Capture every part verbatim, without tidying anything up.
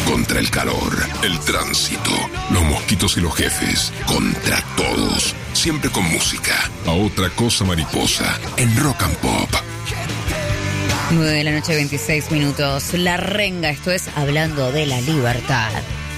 contra el calor, el tránsito, los mosquitos y los jefes, contra todos, siempre con música. A otra cosa mariposa, en Rock and Pop. nueve de la noche, veintiséis minutos. La Renga, esto es Hablando de la Libertad.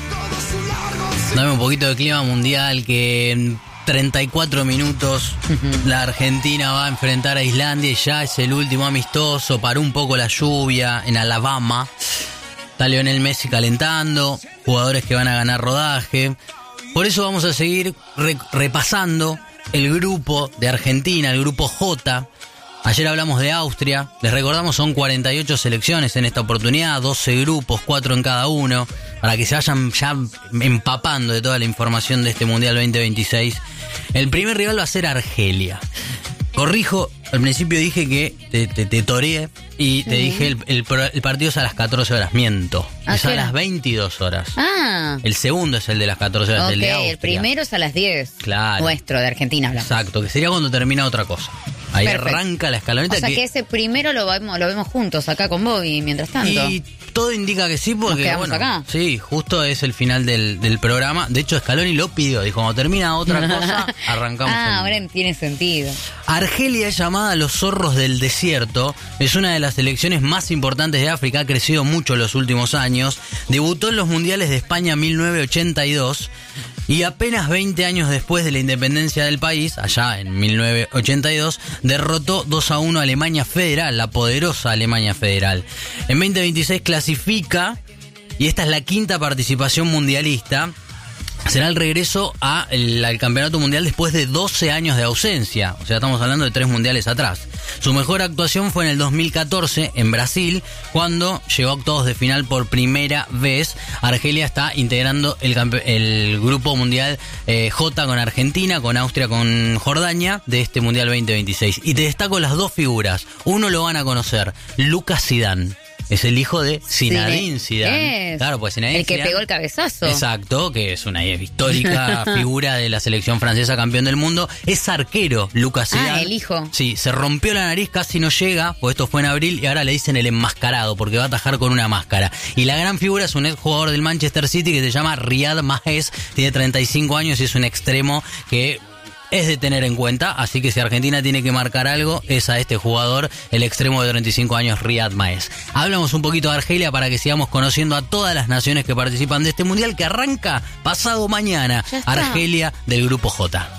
Dame un poquito de clima mundial, que en treinta y cuatro minutos uh-huh. la Argentina va a enfrentar a Islandia y ya es el último amistoso. Paró un poco la lluvia en Alabama. Está Lionel Messi calentando, jugadores que van a ganar rodaje. Por eso vamos a seguir re- repasando el grupo de Argentina, el grupo J. Ayer hablamos de Austria, les recordamos son cuarenta y ocho selecciones en esta oportunidad, doce grupos, cuatro en cada uno, para que se vayan ya empapando de toda la información de este Mundial veinte veintiséis. El primer rival va a ser Argelia. Corrijo, al principio dije que te, te, te toreé y te sí. dije el, el, el partido es a las catorce horas, miento, ¿A es a las veintidós horas. Ah. El segundo es el de las catorce horas, okay, el de Austria. El primero es a las diez. Claro. Nuestro, de Argentina hablamos. Exacto, que sería cuando termina otra cosa. Ahí Perfecto. Arranca la escaloneta. O sea que, que ese primero lo vemos, lo vemos juntos acá con Bobby mientras tanto. Y todo indica que sí, porque Nos quedamos bueno, acá. Sí, justo es el final del, del programa. De hecho, Scaloni lo pidió, dijo, cuando termina otra cosa, arrancamos. Ah, el... ahora tiene sentido. Argelia es llamada los zorros del desierto. Es una de las selecciones más importantes de África, ha crecido mucho en los últimos años. Debutó en los mundiales de España en mil novecientos ochenta y dos. Y apenas veinte años después de la independencia del país, allá en mil novecientos ochenta y dos, derrotó dos a uno a Alemania Federal, la poderosa Alemania Federal. En veinte veintiséis clasifica, y esta es la quinta participación mundialista. Será el regreso a el, al campeonato mundial después de doce años de ausencia. O sea, estamos hablando de tres mundiales atrás. Su mejor actuación fue en el dos mil catorce en Brasil, cuando llegó a octavos de final por primera vez. Argelia está integrando el, campe- el grupo mundial eh, J con Argentina, con Austria, con Jordania de este mundial veinte veintiséis. Y te destaco las dos figuras. Uno lo van a conocer, Lucas Zidane. Es el hijo de Zinedine Zidane. Es. Claro, pues Zinedine El que Zidane, pegó el cabezazo. Exacto, que es una histórica figura de la selección francesa, campeón del mundo. Es arquero, Lucas Zidane. Ah, el hijo. Sí, se rompió la nariz, casi no llega, pues esto fue en abril, y ahora le dicen el enmascarado, porque va a atajar con una máscara. Y la gran figura es un ex jugador del Manchester City que se llama Riyad Mahrez, tiene treinta y cinco años y es un extremo que es de tener en cuenta, así que si Argentina tiene que marcar algo, es a este jugador, el extremo de treinta y cinco años, Riyad Mahrez. Hablamos un poquito de Argelia para que sigamos conociendo a todas las naciones que participan de este mundial que arranca pasado mañana. Argelia del grupo J.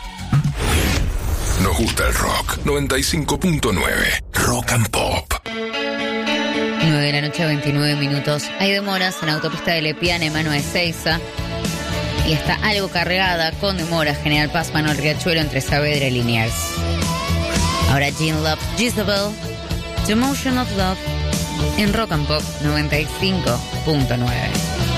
Nos gusta el rock. noventa y cinco punto nueve. Rock and Pop. nueve de la noche, veintinueve minutos. Hay demoras en autopista de Lepiane, mano de Ezeiza. Y está algo cargada con demoras General Paz, Manuel Riachuelo, entre Saavedra y Liniers. Ahora Gene Love, Jezebel, The Motion of Love, en Rock and Pop noventa y cinco punto nueve.